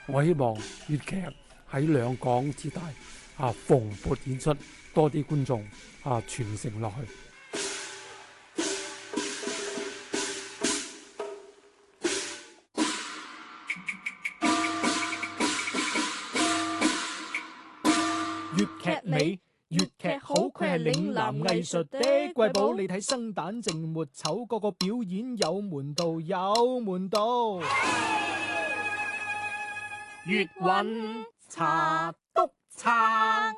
我希望粵劇喺兩港之大蓬勃演出，多啲觀眾傳承落去。 粵劇美，粵劇好，佢係嶺南藝術的瑰寶。你睇生旦淨末丑，個個表演有門道，有門道。 粵韻茶篤撐。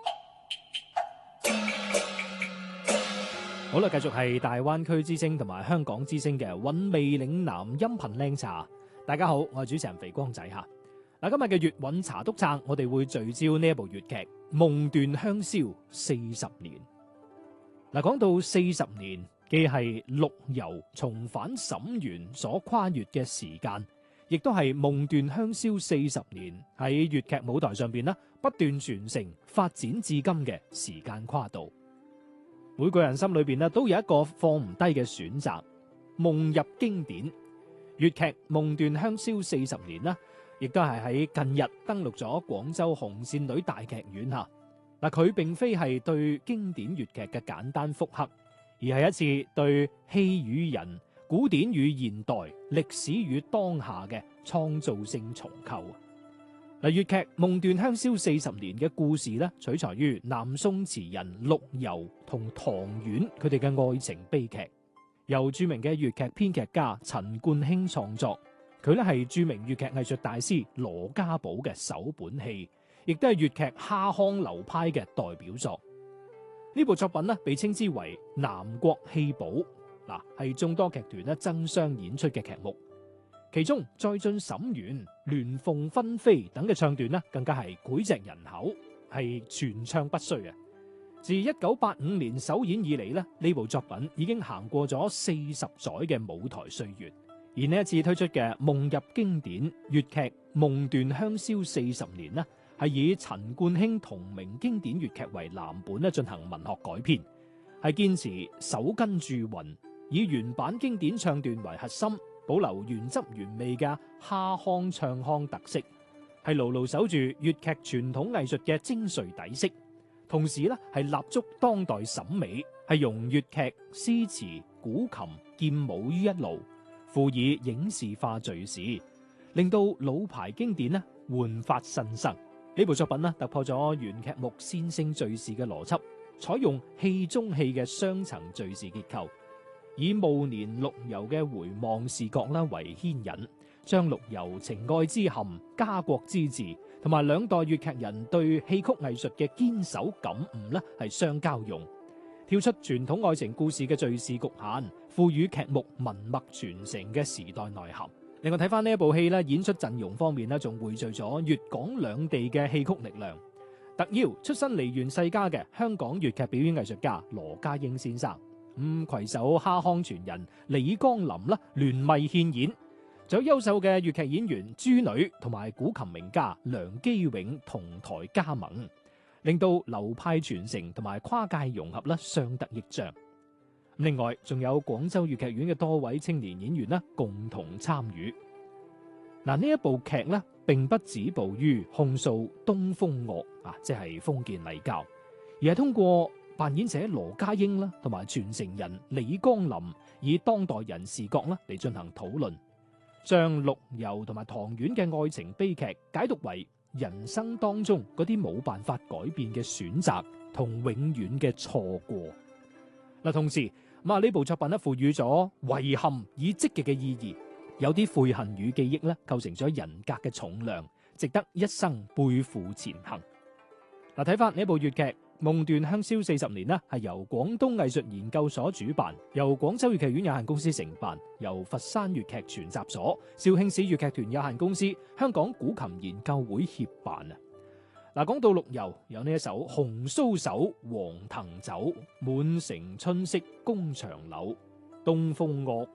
好啦，繼續係大灣區之聲同埋香港之聲嘅韻味嶺南音頻靚茶。大家好，我係主持人肥光仔吓。嗱，今日嘅粵韻茶篤撐，我哋會聚焦呢一部粵劇《夢斷香消40年》。嗱，講到40年，既係陸游重返沈園所跨越嘅時間，亦都係夢斷香消40年喺粵劇舞台上邊啦，不斷傳承發展至今嘅時間跨度。每個人心裏邊咧都有一個放唔低嘅選擇，夢入經典。粵劇《夢斷香消40年》啦，亦都係喺近日登陸咗廣州紅線女大劇院吓。嗱，佢並非係對經典粵劇嘅簡單復刻，而係一次對戲與人、古典與現代、歷史與當下嘅創造性重構。嗱，粵劇《夢斷香消40年》嘅故事咧，取材於南宋詞人陸游同唐婉佢哋嘅愛情悲劇，由著名嘅粵劇編劇家陳冠興創作。佢咧係著名粵劇藝術大師羅家寶嘅首本戲，亦都係粵劇蝦腔流派嘅代表作。呢部作品咧被稱之為南國戲寶，嗱，係眾多劇團咧爭相演出嘅劇目。其中再進沈園、鸞鳳分飛等嘅唱段咧，更加係膾炙人口，係傳唱不衰啊！自1985年首演以嚟咧，呢部作品已經行過咗40載嘅舞台歲月。而呢一次推出嘅《夢入經典》粵劇《夢斷香消40年》呢，係以陳冠興同名經典粵劇為藍本咧進行文學改編，係堅持守根駐韻，以原版經典唱段為核心，保留原汁原味嘅蝦腔唱腔特色，係牢牢守住粵劇傳統藝術嘅精髓底色，同時咧係立足當代審美，係融粵劇、詩詞、古琴、劍舞於一爐，輔以影視化敘事，令到老牌經典咧煥發新生。呢部作品咧突破咗原劇目線性敘事嘅邏輯，採用戲中戲嘅雙層敘事結構，以暮年陸游嘅回望視角啦為牽引，將陸游情愛之含、家國之志同埋兩代粵劇人對戲曲藝術嘅堅守感悟咧係相交融，跳出傳統愛情故事嘅敘事局限，賦予劇目文脈傳承嘅時代內涵。另外睇翻呢一部戲咧，演出陣容方面咧，仲匯聚咗粵港兩地嘅戲曲力量，特邀出身梨園世家嘅香港粵劇表演藝術家羅家英先生，攜手蝦腔傳人李江林啦，聯袂獻演，仲有優秀嘅粵劇演員朱女同埋古琴名家梁基永同台加盟，令到流派傳承同埋跨界融合啦，相得益彰。另外，仲有廣州粵劇院嘅多位青年演員啦，共同參與。嗱，呢一部劇咧，並不止步於控訴東風樂即係封建禮教，而係通過扮演者羅家英啦，同埋傳承人李江林，以當代人視角啦嚟進行討論，將陸游同埋唐婉嘅愛情悲劇解讀為人生當中嗰啲冇辦法改變嘅選擇同永遠嘅錯過。嗱，同時呢部作品咧賦予咗遺憾以積極嘅意義，有啲悔恨與記憶咧構成咗人格嘅重量，值得一生背負前行。嗱，睇翻呢部粵劇《夢斷香消40年》呢，係由廣東藝術研究所主辦，由廣州粵劇院有限公司承辦，由佛山粵劇傳習所、肇慶市粵劇團有限公司、香港古琴研究會協辦啊。嗱，講到陸游，有呢一首《紅酥手》，黃藤酒，滿城春色宮牆柳，東風惡，